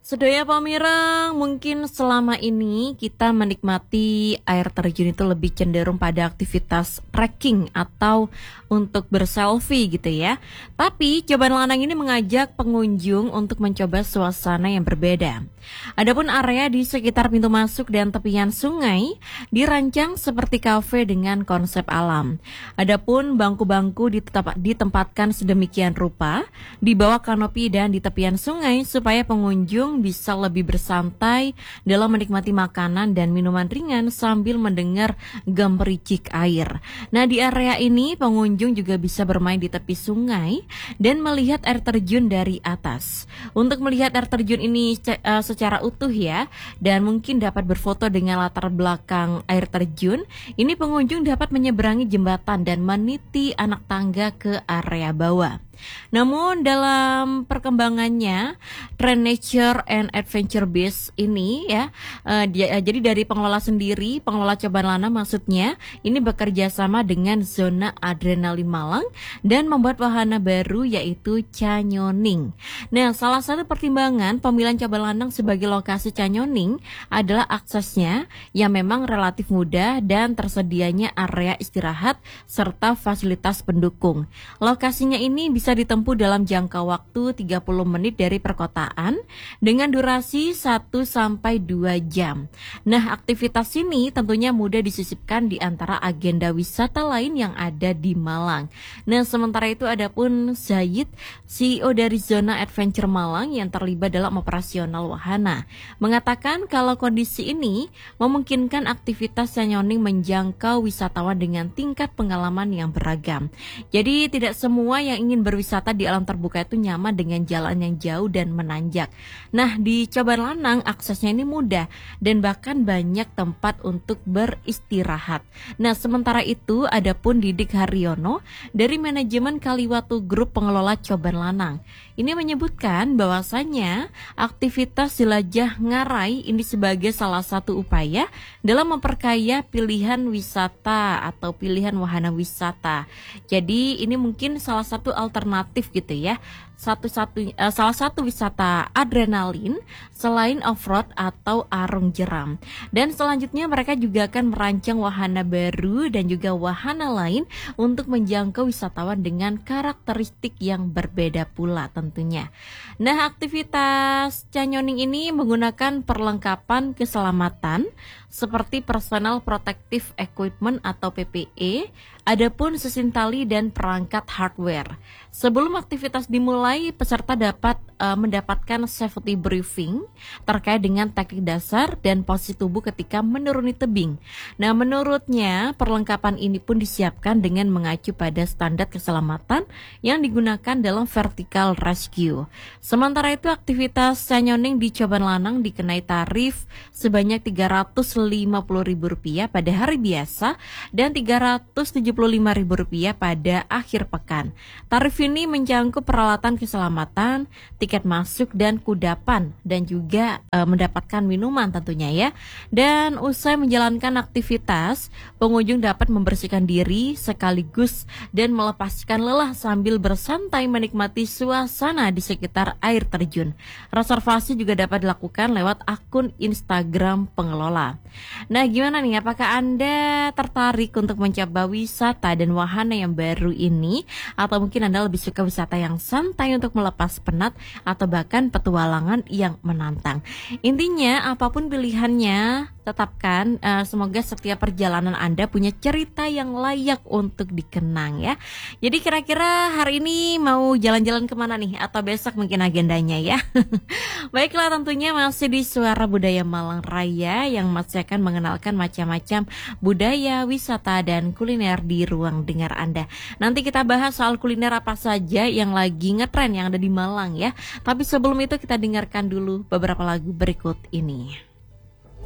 Sedaya pamireng, mungkin selama ini kita menikmati air terjun itu lebih cenderung pada aktivitas trekking atau untuk berselfie gitu ya. Tapi Cobaan Lanang ini mengajak pengunjung untuk mencoba suasana yang berbeda. Adapun area di sekitar pintu masuk dan tepian sungai dirancang seperti kafe dengan konsep alam. Adapun bangku-bangku ditempatkan sedemikian rupa di bawah kanopi dan di tepian sungai supaya pengunjung bisa lebih bersantai dalam menikmati makanan dan minuman ringan sambil mendengar gemericik air. Nah, di area ini pengunjung juga bisa bermain di tepi sungai dan melihat air terjun dari atas. Untuk melihat air terjun ini secara utuh ya, dan mungkin dapat berfoto dengan latar belakang air terjun, ini pengunjung dapat menyeberangi jembatan dan meniti anak tangga ke area bawah. Namun dalam perkembangannya, Trend Nature and Adventure Base ini ya, jadi dari pengelola sendiri, pengelola Cobaan Lanang maksudnya, ini bekerja sama dengan Zona Adrenalin Malang dan membuat wahana baru yaitu Canyoning. Nah, salah satu pertimbangan pemilihan Cobaan Lanang sebagai lokasi Canyoning adalah aksesnya yang memang relatif mudah dan tersedianya area istirahat serta fasilitas pendukung. Lokasinya ini bisa ditempuh dalam jangka waktu 30 menit dari perkotaan dengan durasi 1-2 jam. Nah, aktivitas ini tentunya mudah disisipkan di antara agenda wisata lain yang ada di Malang. Nah, sementara itu adapun Zayid, CEO dari Zona Adventure Malang yang terlibat dalam operasional wahana, mengatakan kalau kondisi ini memungkinkan aktivitas canyoning menjangkau wisatawan dengan tingkat pengalaman yang beragam. Jadi tidak semua yang ingin berwisata di alam terbuka itu nyaman dengan jalan yang jauh dan menanjak. Nah, di Cobaan Lanang aksesnya ini mudah dan bahkan banyak tempat untuk beristirahat. Nah, sementara itu adapun Didik Haryono dari manajemen Kaliwatu Group pengelola Cobaan Lanang ini menyebutkan bahwasannya aktivitas jelajah ngarai ini sebagai salah satu upaya dalam memperkaya pilihan wisata atau pilihan wahana wisata. Jadi ini mungkin salah satu alternatif gitu ya, salah satu wisata adrenalin selain off-road atau arung jeram. Dan selanjutnya mereka juga akan merancang wahana baru dan juga wahana lain untuk menjangkau wisatawan dengan karakteristik yang berbeda pula tentunya. Nah, aktivitas canyoning ini menggunakan perlengkapan keselamatan seperti Personal Protective Equipment atau PPE, adapun sesin tali dan perangkat hardware. Sebelum aktivitas dimulai, peserta dapat mendapatkan safety briefing terkait dengan teknik dasar dan posisi tubuh ketika menuruni tebing. Nah, menurutnya perlengkapan ini pun disiapkan dengan mengacu pada standar keselamatan yang digunakan dalam vertical rescue. Sementara itu aktivitas canyoning di Cobaan Lanang dikenai tarif sebanyak Rp355.000 pada hari biasa dan Rp375.000 pada akhir pekan. Tarif ini mencakup peralatan keselamatan, tiket masuk dan kudapan dan juga mendapatkan minuman tentunya ya. Dan usai menjalankan aktivitas, pengunjung dapat membersihkan diri sekaligus dan melepaskan lelah sambil bersantai menikmati suasana di sekitar air terjun. Reservasi juga dapat dilakukan lewat akun Instagram pengelola. Nah, gimana nih? Apakah Anda tertarik untuk mencoba wisata dan wahana yang baru ini? Atau mungkin Anda lebih suka wisata yang santai untuk melepas penat atau bahkan petualangan yang menantang? Intinya apapun pilihannya, tetapkan semoga setiap perjalanan Anda punya cerita yang layak untuk dikenang ya. Jadi kira-kira hari ini mau jalan-jalan kemana nih? Atau besok mungkin agendanya ya. Baiklah, tentunya masih di Suara Budaya Malang Raya yang masih akan mengenalkan macam-macam budaya, wisata, dan kuliner di ruang dengar Anda. Nanti kita bahas soal kuliner apa saja yang lagi ngetren yang ada di Malang ya. Tapi sebelum itu kita dengarkan dulu beberapa lagu berikut ini.